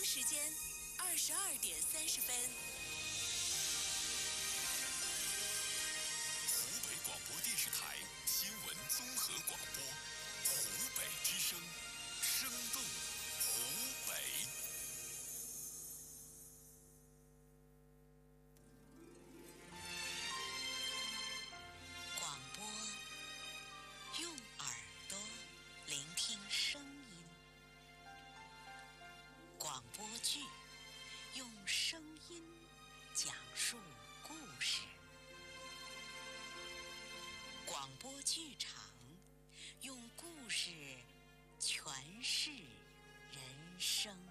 时间22:30。 湖北广播电视台新闻综合广播，湖北之声，生动湖北。 广播，用耳朵聆听声音；广播剧，用声音讲述故事；广播剧场，用故事诠释人生。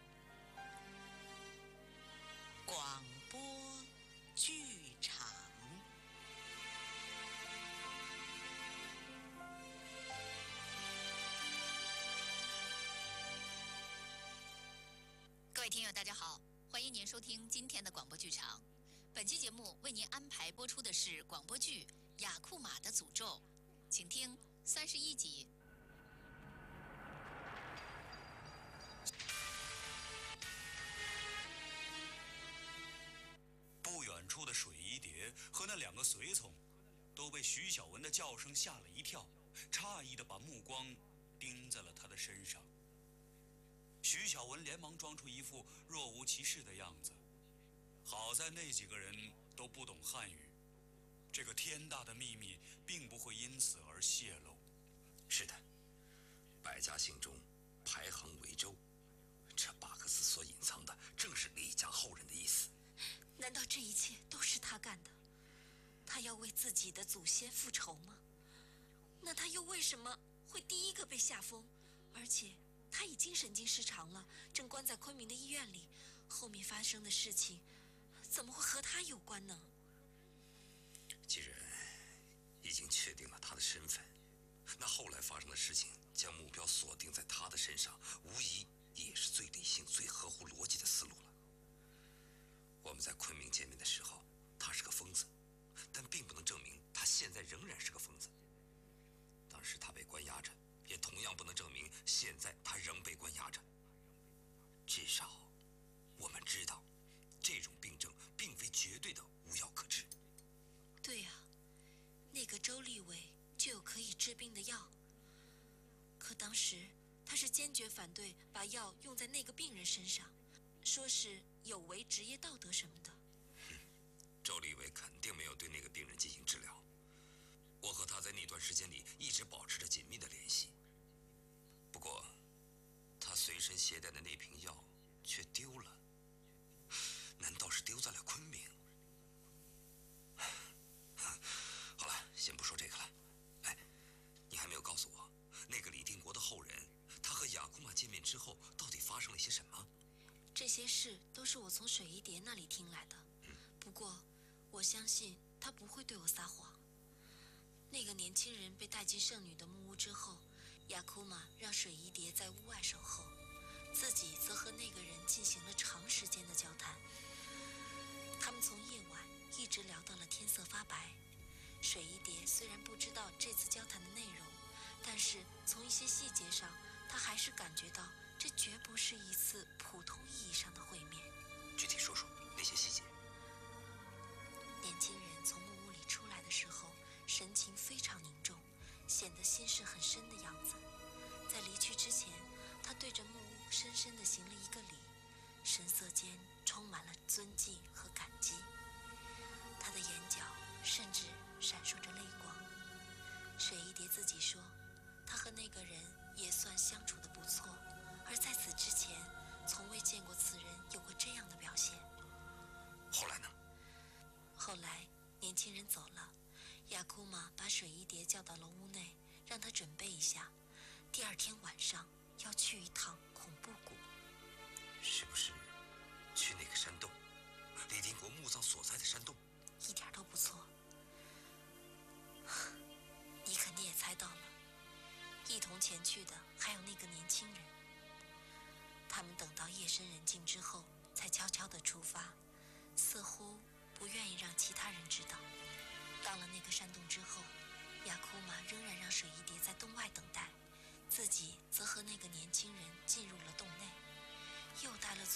广播剧场。 各位听友大家好，欢迎您收听今天的广播剧场。本期节目为您安排播出的是广播剧《雅库玛的诅咒》，请听31集。 不远处的水一蝶和那2个随从都被徐小文的叫声吓了一跳，诧异地把目光盯在了他的身上。徐小文连忙装出一副若无其事的样子。好在那几个人都不懂汉语，这个天大的秘密并不会因此而泄露。 是的，百家姓中排行为周，这巴克斯所隐藏的正是李家后人的意思。 难道这一切都是他干的？他要为自己的祖先复仇吗？那他又为什么会第一个被下封？而且他已经神经失常了，正关在昆明的医院里。后面发生的事情怎么会和他有关呢？ 既然已经确定了他的身份，那后来发生的事情将目标锁定在他的身上，无疑也是最理性、最合乎逻辑的思路了。我们在昆明见面的时候，他是个疯子，但并不能证明他现在仍然是个疯子。当时他被关押着，也同样不能证明现在他仍被关押着。至少我们知道这种病症并非绝对的无药可治。 对啊，那个周立伟就有可以治病的药，可当时他是坚决反对把药用在那个病人身上，说是有违职业道德什么的。 周立伟肯定没有对那个病人进行治疗。我和他在那段时间里一直保持着紧密的联系。不过他随身携带的那瓶药却丢了，难道是丢在了昆明？好了，先不说这个了。哎，你还没有告诉我，那个李定国的后人，他和雅库玛见面之后到底发生了些什么？ 这些事都是我从水一蝶那里听来的。不过我相信他不会对我撒谎。那个年轻人被带进圣女的木屋之后，雅库玛让水一蝶在屋外守候，自己则和那个人进行了长时间的交谈。他们从夜晚一直聊到了天色发白。水一蝶虽然不知道这次交谈的内容，但是从一些细节上，他还是感觉到这绝不是一次普通意义上的会面。 具体说说那些细节。 年轻人从木屋里出来的时候，神情非常凝重，显得心事很深的样子。在离去之前，他对着木屋深深地行了一个礼，神色间充满了尊敬和感激。他的眼角甚至闪烁着泪光。水一蝶自己说，他和那个人也算相处得不错，而在此之前从未见过此人有过这样的表现。 后来呢？ 后来年轻人走了，雅库玛把水一蝶叫到了屋内，让他准备一下，第2天晚上要去一趟恐怖谷。 是不是去那个山洞，李定国墓葬所在的山洞？ 一点都不错。你肯定也猜到了，一同前去的还有那个年轻人。他们等到夜深人静之后才悄悄地出发，似乎不愿意让其他人知道。到了那个山洞之后，雅库玛仍然让水一蝶在洞外等待，自己则和那个年轻人进入了洞内，又待了足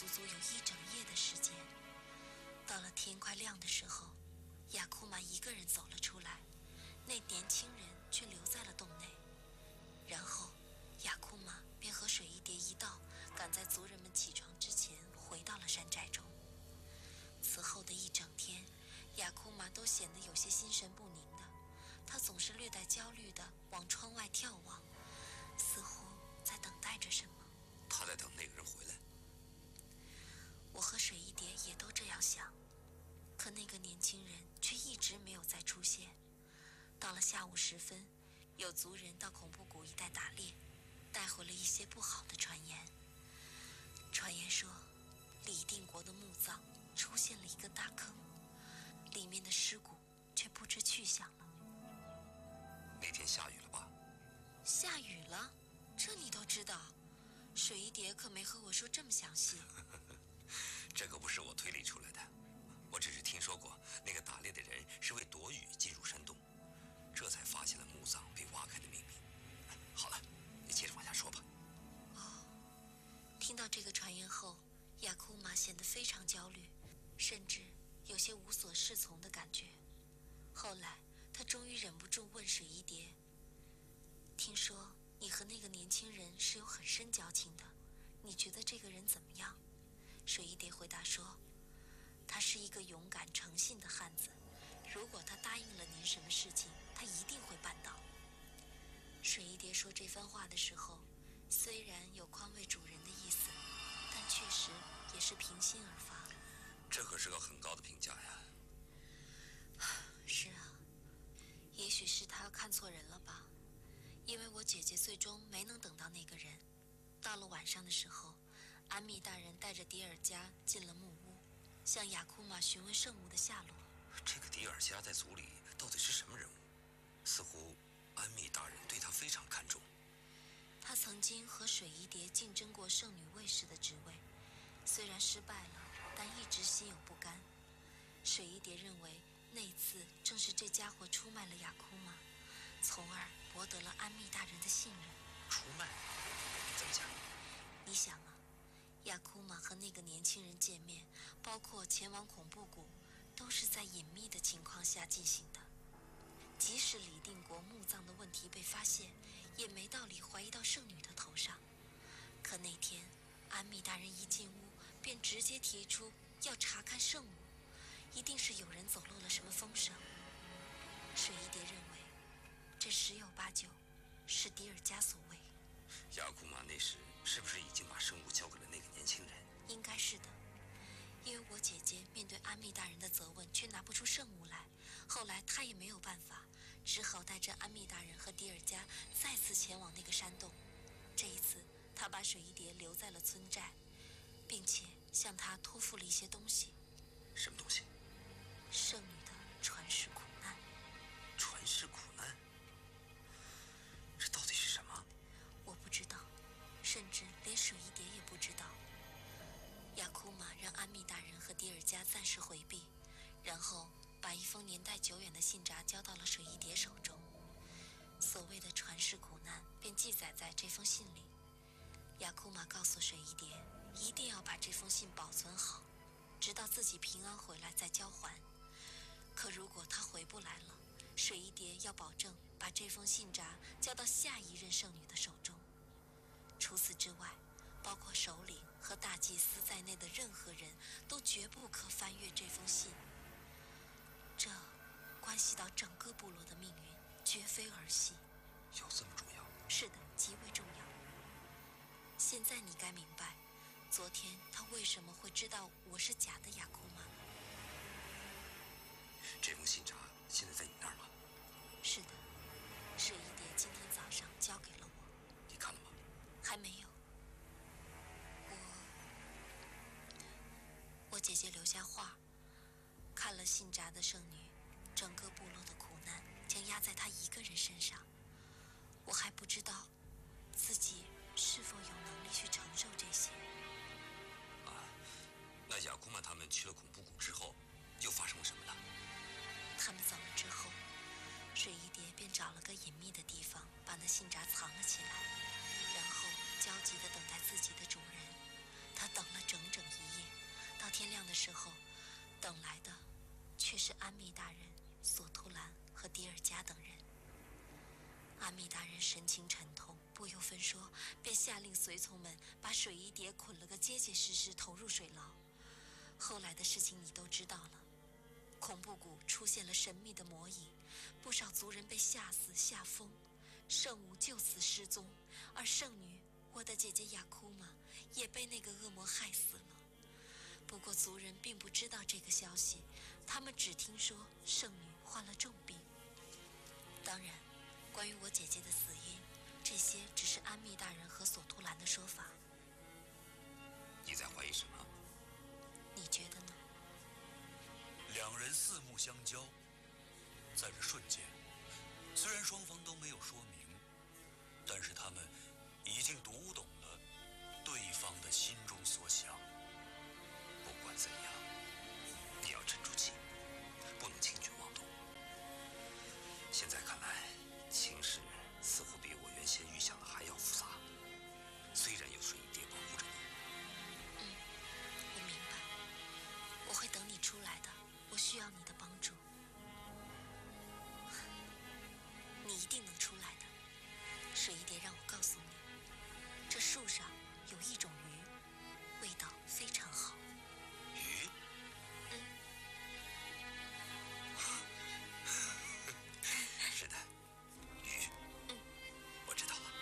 足足有一整夜的时间。到了天快亮的时候，雅库玛一个人走了出来，那年轻人却留在了洞内。然后雅库玛便和水一蝶一道赶在族人们起床之前回到了山寨中。此后的一整天，雅库玛都显得有些心神不宁的，他总是略带焦虑地往窗外眺望，似乎在等待着什么。 他在等那个人回来。 我和水一蝶也都这样想，可那个年轻人却一直没有再出现。到了下午时分，有族人到恐怖谷一带打猎，带回了一些不好的传言。传言说，李定国的墓葬出现了一个大坑，里面的尸骨却不知去向了。 那天下雨了吧？ 下雨了？这你都知道？水一蝶可没和我说这么详细。 这个不是我推理出来的，我只是听说过那个打猎的人是为躲雨进入山洞，这才发现了墓葬被挖开的秘密。好了，你接着往下说吧。 听到这个传言后，雅库玛显得非常焦虑，甚至有些无所适从的感觉。后来他终于忍不住问水一蝶，听说你和那个年轻人是有很深交情的，你觉得这个人怎么样？水一蝶回答说，他是一个勇敢诚信的汉子，如果他答应了您什么事情，他一定会办到。水一蝶说这番话的时候，虽然有宽慰主人的意思，但确实也是平心而发。 这可是个很高的评价呀。 是啊，也许是他看错人了吧，因为我姐姐最终没能等到那个人。到了晚上的时候，安密大人带着迪尔加进了木屋，向雅库玛询问圣物的下落。 这个迪尔加在族里到底是什么人物？似乎安密大人对他非常看重。 他曾经和水一蝶竞争过圣女卫士的职位，虽然失败了，但一直心有不甘。水一蝶认为那次正是这家伙出卖了雅库玛，从而博得了安密大人的信任。 出卖？怎么讲？ 你想啊，雅库玛和那个年轻人见面，包括前往恐怖谷，都是在隐秘的情况下进行的。即使李定国墓葬的问题被发现，也没道理怀疑到圣女的头上。可那天安密大人一进屋便直接提出要查看圣物，一定是有人走漏了什么风声。水一蝶认为这十有八九是迪尔加所为。 雅库玛那时是不是已经把圣物交给了那个年轻人？ 应该是的，因为我姐姐面对安密大人的责问却拿不出圣物来，后来她也没有办法，只好带着安密大人和迪尔加再次前往那个山洞。这一次她把水一蝶留在了村寨，并且向她托付了一些东西。 什么东西？ 圣女的传世苦难。 传世苦难？这到底是什么？ 我不知道，甚至连水一蝶也不知道。雅库玛让安密大人和迪尔加暂时回避，然后把一封年代久远的信札交到了水一蝶手中。所谓的传世苦难便记载在这封信里。雅库玛告诉水一蝶，一定要把这封信保存好，直到自己平安回来再交还。可如果他回不来了，水一蝶要保证把这封信札交到下一任圣女的手中。除此之外，包括首领和大祭司在内的任何人都绝不可翻阅这封信。这关系到整个部落的命运，绝非儿戏。 有这么重要？ 是的，极为重要。现在你该明白，昨天他为什么会知道我是假的雅库玛。 这封信札现在在你那儿吗？ 是的，水一蝶今天早上交给了我。 你看了吗？ 还没有。我姐姐留下话，看了信札的圣女，整个部落的苦难将压在她一个人身上。我还不知道自己是否有能力去承受这些。 那雅库玛他们去了恐怖谷之后，又发生了什么呢？ 他们走了之后，水一蝶便找了个隐秘的地方，把那信札藏了起来，然后焦急地等待自己的主人。他等了整整一等来的却是安密大人、索图兰和迪尔加等人。安密大人神情沉痛，不由分说，便下令随从们把水衣蝶捆了个结结实实，投入水牢。后来的事情你都知道了，恐怖谷出现了神秘的魔影，不少族人被吓死吓疯，圣物就此失踪，而圣女我的姐姐雅库玛也被那个恶魔害死了。不过族人并不知道这个消息，他们只听说圣女患了重病。当然，关于我姐姐的死因，这些只是安密大人和索图兰的说法。 你在怀疑什么？ 你觉得呢？ 两人四目相交，在这瞬间，虽然双方都没有说明，但是他们已经读懂了对方的心中所想。 不管怎样，你要沉住气，不能轻举妄动。现在看来，情势似乎比我原先预想的还要复杂。虽然有水衣蝶保护着你， 我明白，我会等你出来的。我需要你的帮助，你一定能出来的。水衣蝶让我告诉你，这树上有一种鱼，味道非常好。 鱼？ 是的，鱼。我知道了。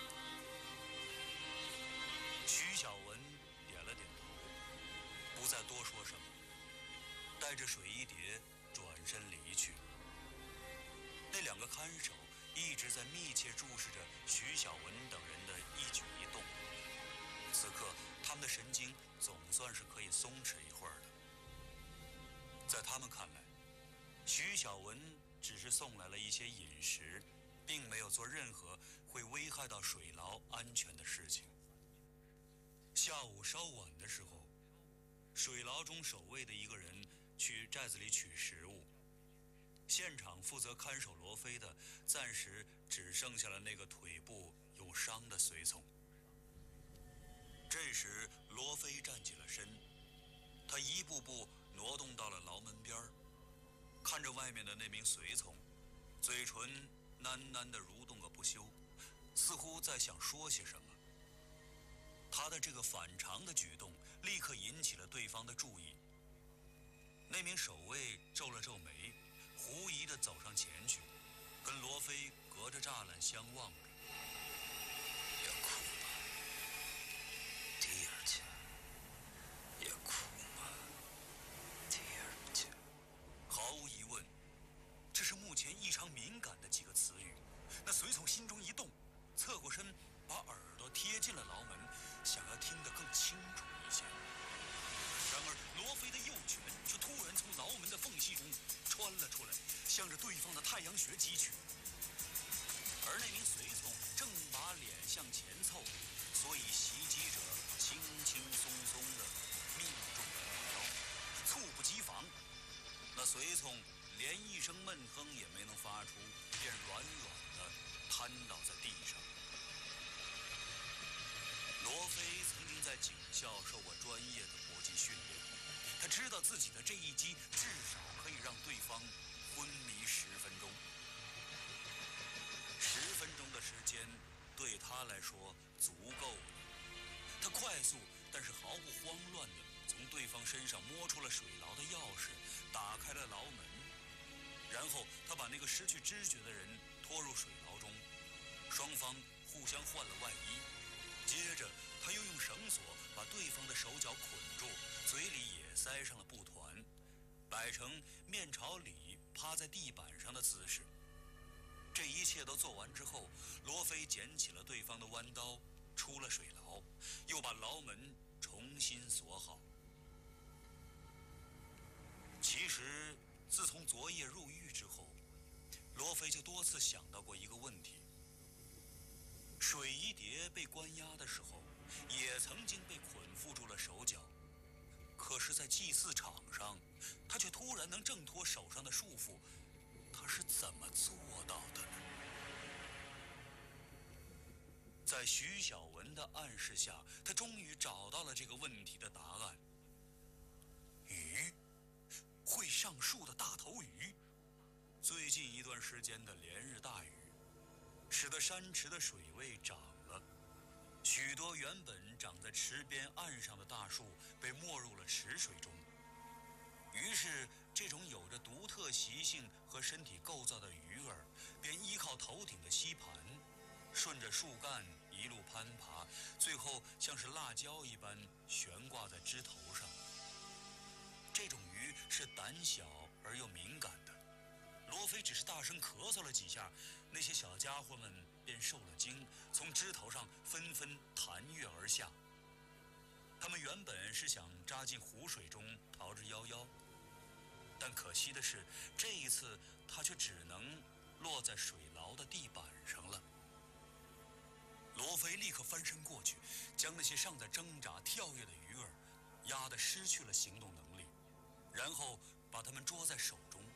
徐小文点了点头，不再多说什么，带着水衣蝶转身离去。那两个看守一直在密切注视着徐小文等人的一举一动，此刻他们的神经总算是可以松弛一会儿了。在他们看来，徐小文只是送来了一些饮食，并没有做任何会危害到水牢安全的事情。下午稍晚的时候，水牢中守卫的一个人去寨子里取食物，现场负责看守罗非的暂时只剩下了那个腿部有伤的随从。这时罗非站起了身，他一步步挪动到了牢门边儿，看着外面的那名随从，嘴唇喃喃地蠕动个不休，似乎在想说些什么。他的这个反常的举动立刻引起了对方的注意。那名守卫皱了皱眉，狐疑地走上前去，跟罗非隔着栅栏相望着。 要哭吗？迪尔加，要哭吗？迪尔加。 毫无疑问，这是目前异常敏感的几个词语。那随从心中一动，侧过身，把耳朵贴近了牢门，想要听得更清楚一些。然而罗非的右拳却突然从牢门的缝隙中穿了出来，向着对方的太阳穴击去。而那名随从正把脸向前凑，所以袭击者轻轻松松地命中了目标，猝不及防。那随从连一声闷哼也没能发出，便软软地瘫倒在地上。罗非曾经在警校受过专业的搏击训练，他知道自己的这一击至少可以让对方昏迷10分钟。10分钟的时间对他来说足够了。他快速但是毫不慌乱地从对方身上摸出了水牢的钥匙，打开了牢门，然后他把那个失去知觉的人拖入水牢中，双方互相换了外衣。接着他又用绳索把对方的手脚捆住，嘴里也塞上了布团，摆成面朝里趴在地板上的姿势。这一切都做完之后，罗非捡起了对方的弯刀，出了水牢，又把牢门重新锁好。其实自从昨夜入狱之后，罗非就多次想到过一个问题：水衣蝶被关押的时候，也曾经被捆缚住了手脚，可是在祭祀场上，他却突然能挣脱手上的束缚，他是怎么做到的呢？在徐小文的暗示下，他终于找到了这个问题的答案。鱼会时间的连日大雨，使得山池的水位涨了，许多原本长在池边岸上的大树被没入了池水中。于是，这种有着独特习性和身体构造的鱼儿，便依靠头顶的吸盘，顺着树干一路攀爬，最后像是辣椒一般悬挂在枝头上。这种鱼是胆小而又敏感的，罗非只是大声咳嗽了几下，那些小家伙们便受了惊，从枝头上纷纷弹跃而下。他们原本是想扎进湖水中逃之夭夭，但可惜的是，这一次他却只能落在水牢的地板上了。罗非立刻翻身过去，将那些尚在挣扎跳跃的鱼儿压得失去了行动能力，然后把它们捉在手中。